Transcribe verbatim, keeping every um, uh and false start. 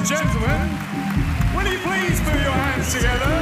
and gentlemen, will you please put your hands together